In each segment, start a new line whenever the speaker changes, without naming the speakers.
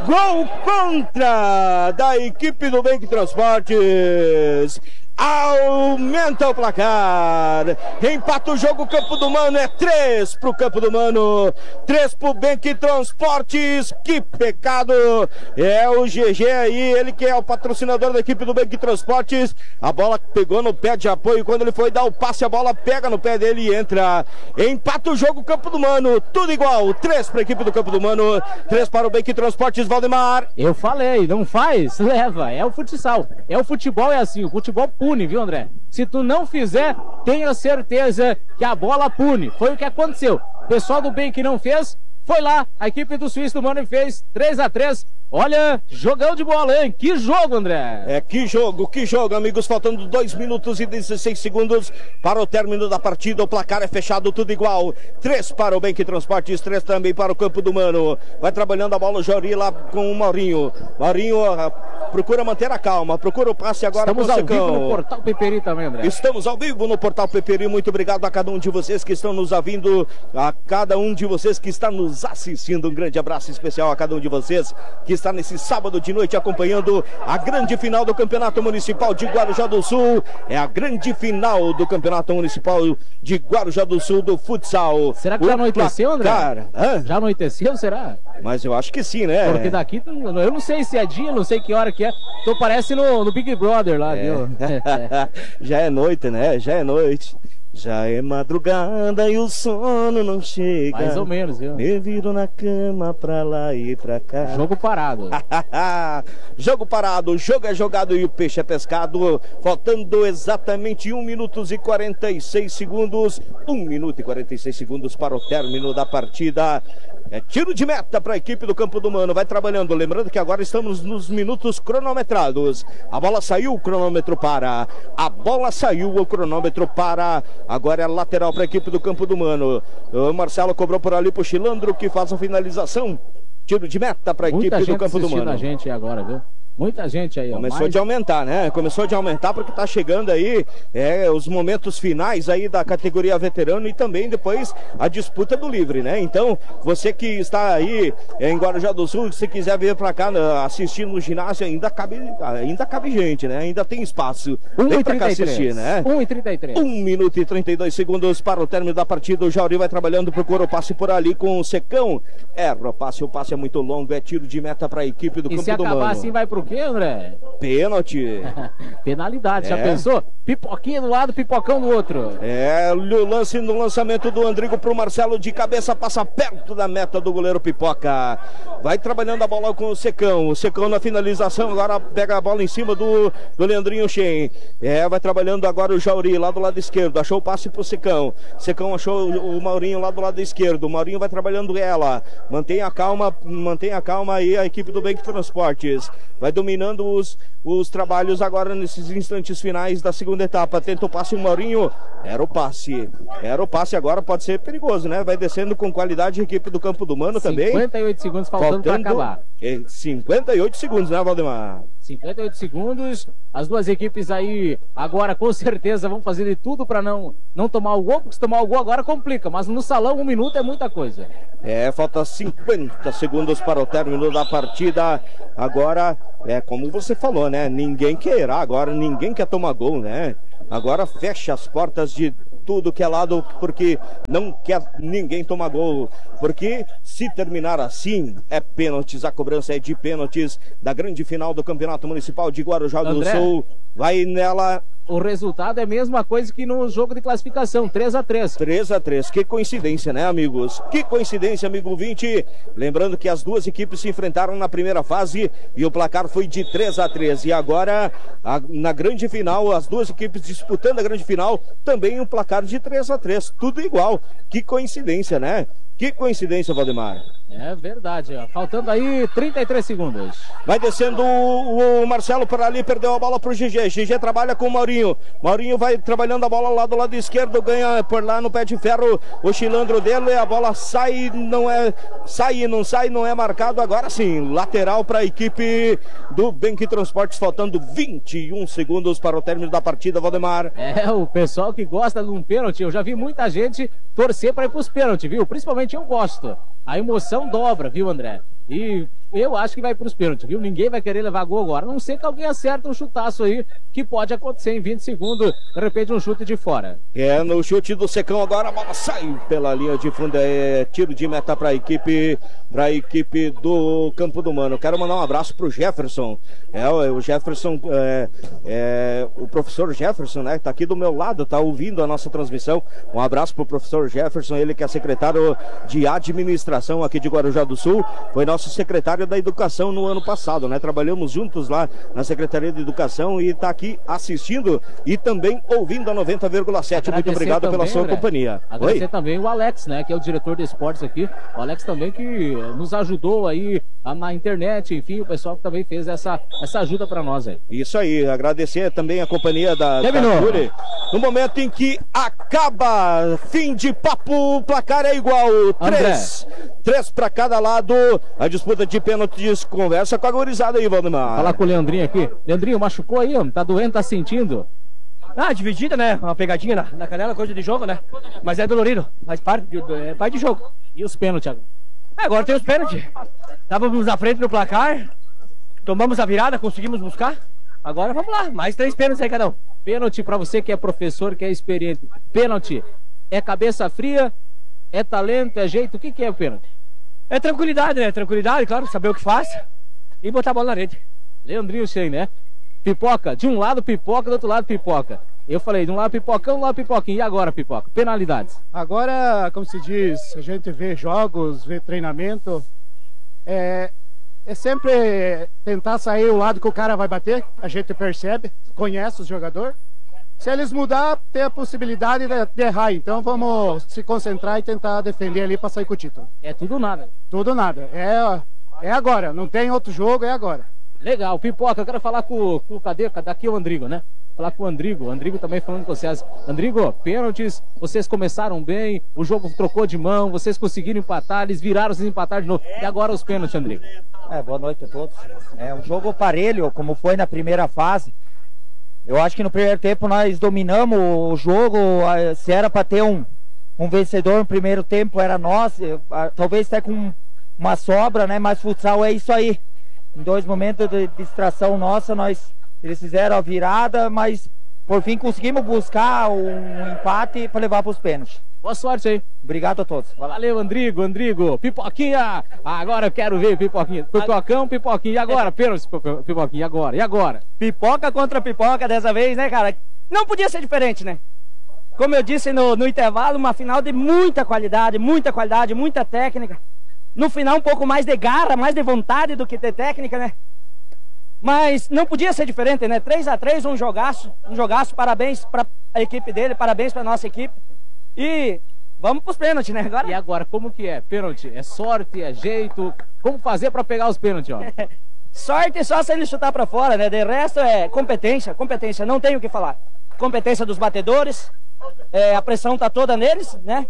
Gol contra da equipe do Benk Transportes. Aumenta o placar, empata o jogo. Campo do Mano é 3 pro Campo do Mano, 3 pro Benk Transportes. Que pecado, é o GG aí, ele que é o patrocinador da equipe do Benk Transportes. A bola pegou no pé de apoio, quando ele foi dar o passe a bola pega no pé dele e entra. Empata o jogo Campo do Mano, tudo igual, 3 pra equipe do Campo do Mano, 3 para o Benk Transportes. Valdemar,
eu falei, não faz, leva, é o futsal, é o futebol, é assim, o futebol pune, viu, André? Se tu não fizer, tenha certeza que a bola pune. Foi o que aconteceu. O pessoal do Benk não fez, foi lá, a equipe do Suíço do Mano fez 3-3. Olha, jogão de bola, hein? Que jogo, André!
É, que jogo, amigos. Faltando 2 minutos e 16 segundos para o término da partida. O placar é fechado, tudo igual. 3 para o Benk Transportes, 3 também para o Campo do Mano. Vai trabalhando a bola o Jori lá com o Maurinho. Maurinho procura manter a calma, procura o passe agora.
Estamos ao vivo no Portal Peperi também, André.
Estamos ao vivo no Portal Peperi. Muito obrigado a cada um de vocês que estão nos ouvindo, a cada um de vocês que está nos assistindo. Um grande abraço especial a cada um de vocês que está nesse sábado de noite acompanhando a grande final do Campeonato Municipal de Guarujá do Sul. É a grande final do Campeonato Municipal de Guarujá do Sul do futsal.
Será que já anoiteceu, André? Já anoiteceu, será?
Mas eu acho que sim, né?
Porque daqui, eu não sei se é dia, não sei que hora que é. Então parece no Big Brother lá, viu?
Já é noite, né? Já é noite. Já é madrugada e o sono não chega.
Mais ou menos, viu?
Me viro na cama pra lá e pra cá.
Jogo parado.
Jogo parado, o jogo é jogado e o peixe é pescado. Faltando exatamente 1 minuto e 46 segundos. 1 minuto e 46 segundos para o término da partida. É tiro de meta para a equipe do Campo do Mano. Vai trabalhando. Lembrando que agora estamos nos minutos cronometrados. A bola saiu, o cronômetro para. A bola saiu, o cronômetro para. Agora é lateral para a equipe do Campo do Mano. O Marcelo cobrou por ali pro Chilandro, que faz a finalização. Tiro de meta para a equipe do Campo do Mano.
Muita gente agora, viu? Muita gente aí, ó.
Começou de aumentar, né? Começou de aumentar porque tá chegando aí os momentos finais aí da categoria veterano e também depois a disputa do livre, né? Então, você que está aí em Guarujá do Sul, se quiser vir pra cá assistir no ginásio, ainda cabe gente, né? Ainda tem espaço. Vem pra cá assistir, né?
1:33.
1 minuto e 32 segundos para o término da partida. O Jauri vai trabalhando, procura o passe por ali com o Secão. Erra o passe é muito longo, é tiro de meta para a equipe do Campo do Mano.
E se acabar assim, vai pro quê, André?
Pênalti.
Penalidade, já pensou? Pipoquinha do lado, pipocão do outro.
O lance no lançamento do Andrigo pro Marcelo de cabeça, passa perto da meta do goleiro Pipoca. Vai trabalhando a bola com o Secão. O Secão na finalização, agora pega a bola em cima do Leandrinho Shen. Vai trabalhando agora o Jauri lá do lado esquerdo. Achou o passe pro Secão. Secão achou o Maurinho lá do lado esquerdo. O Maurinho vai trabalhando ela. Mantenha a calma aí a equipe do Benk Transportes. Vai dominando os trabalhos agora nesses instantes finais da segunda etapa. Tenta o passe o Maurinho. Era o passe agora, pode ser perigoso, né? Vai descendo com qualidade a equipe do Campo do Mano também.
58 segundos faltando para acabar.
58 segundos, né, Valdemar?
58 segundos. As duas equipes aí agora com certeza vão fazer de tudo para não tomar o gol, porque se tomar o gol agora complica, mas no salão 1 minuto é muita coisa.
Falta 50 segundos para o término da partida. Agora, como você falou, né? Ninguém quer agora, ninguém quer tomar gol, né? Agora fecha as portas de tudo que é lado, porque não quer ninguém tomar gol. Porque se terminar assim, é pênaltis. A cobrança é de pênaltis da grande final do Campeonato Municipal de Guarujá do Sul. Vai nela.
O resultado é a mesma coisa que no jogo de classificação, 3-3.
3-3, que coincidência, né, amigos? Que coincidência, amigo ouvinte. Lembrando que as duas equipes se enfrentaram na primeira fase e o placar foi de 3-3. E agora, na grande final, as duas equipes disputando a grande final, também um placar de 3-3. Tudo igual. Que coincidência, né? Que coincidência, Valdemar.
É verdade, ó. Faltando aí 33 segundos.
Vai descendo o Marcelo por ali, perdeu a bola pro GG. GG trabalha com o Maurinho. Maurinho vai trabalhando a bola lá do lado esquerdo, ganha por lá no pé de ferro o chilandro dele. A bola sai, não é marcado. Agora sim, lateral para a equipe do Benk Transportes, faltando 21 segundos para o término da partida, Valdemar.
O pessoal que gosta de um pênalti, eu já vi muita gente torcer para ir pros pênaltis, viu? Principalmente eu gosto. A emoção dobra, viu, André? E eu acho que vai pros pênaltis, viu? Ninguém vai querer levar gol agora, a não ser que alguém acerte um chutaço aí, que pode acontecer em 20 segundos, de repente um chute de fora.
No chute do Secão agora, a bola sai pela linha de fundo, tiro de meta para a equipe do Campo do Mano. Quero mandar um abraço pro Jefferson, o Jefferson, o professor Jefferson, né, tá aqui do meu lado, tá ouvindo a nossa transmissão. Um abraço pro professor Jefferson, ele que é secretário de administração aqui de Guarujá do Sul, foi nosso secretário da educação no ano passado, né, trabalhamos juntos lá na Secretaria de Educação e tá aqui assistindo e também ouvindo a 90,7. Muito obrigado também, pela sua companhia.
Agradecer também o Alex, né, que é o diretor de esportes aqui, o Alex também que nos ajudou aí na internet, enfim, o pessoal que também fez essa ajuda para nós aí.
Isso aí, agradecer também a companhia da Júri. No momento em que acaba, fim de papo, o placar é igual, 3 para cada lado, a disputa de pênaltis, conversa com a gurizada aí, Valdemar.
Falar com o Leandrinho aqui. Leandrinho, machucou aí, tá doendo, tá sentindo?
Dividida, né? Uma pegadinha na canela, coisa de jogo, né? Mas é dolorido, faz parte de jogo.
E os pênaltis, Thiago?
Agora tem os pênaltis. Estávamos à frente do placar, tomamos a virada, conseguimos buscar. Agora vamos lá, mais 3 pênaltis aí cada um.
Pênalti pra você que é professor, que é experiente. Pênalti é cabeça fria, é talento, é jeito, o que é o pênalti?
É tranquilidade, né? Tranquilidade, claro, saber o que faz e botar a bola na rede.
Leandrinho Shein, né? Pipoca, de um lado pipoca, do outro lado pipoca. Eu falei, de um lado pipocão, do outro lado pipoquinho. E agora, pipoca? Penalidades.
Agora, como se diz, a gente vê jogos, vê treinamento. É sempre tentar sair o lado que o cara vai bater. A gente percebe, conhece o jogador. Se eles mudar, tem a possibilidade de errar. Então vamos se concentrar e tentar defender ali para sair com o título.
É tudo ou nada.
Tudo ou nada. É agora. Não tem outro jogo, é agora.
Legal, pipoca, eu quero falar com cadê? Daqui o Andrigo, né? Falar com o Andrigo também falando com vocês. Andrigo, pênaltis, vocês começaram bem, o jogo trocou de mão, vocês conseguiram empatar, eles viraram, vocês empataram de novo. E agora os pênaltis, Andrigo?
Boa noite a todos. É um jogo parelho, como foi na primeira fase. Eu acho que no primeiro tempo nós dominamos o jogo, se era para ter um vencedor no primeiro tempo, era nós, talvez até com uma sobra, né? Mas futsal é isso aí. Em 2 momentos de distração nossa, eles fizeram a virada, mas por fim conseguimos buscar um empate para levar para os pênaltis.
Boa sorte aí.
Obrigado a todos.
Valeu, Andrigo. Pipoquinha. Agora eu quero ver, Pipoquinha. Pipocão, Pipoquinha. E agora? Pênalti, Pipoquinha. E agora?
Pipoca contra pipoca dessa vez, né, cara? Não podia ser diferente, né? Como eu disse no intervalo, uma final de muita qualidade, muita técnica. No final um pouco mais de garra, mais de vontade do que ter técnica, né? Mas não podia ser diferente, né? 3-3, um jogaço, parabéns para a equipe dele, parabéns para nossa equipe. E vamos pros pênaltis, né?
E agora, como que é? Pênalti? É sorte, é jeito? Como fazer para pegar os pênaltis, ó?
Sorte só se ele chutar para fora, né? De resto é competência, não tenho o que falar. Competência dos batedores, a pressão tá toda neles, né?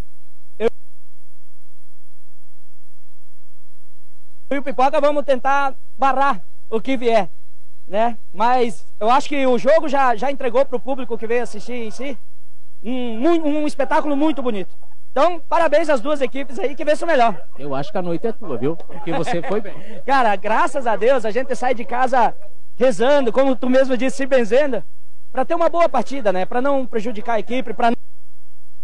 E o Pipoca vamos tentar barrar o que vier, né? Mas eu acho que o jogo já entregou para o público que veio assistir em si um espetáculo muito bonito. Então, parabéns às duas equipes aí que vençam melhor.
Eu acho que a noite é tua, viu? Porque você foi bem.
Cara, graças a Deus a gente sai de casa rezando, como tu mesmo disse, se benzendo, para ter uma boa partida, né? Para não prejudicar a equipe, para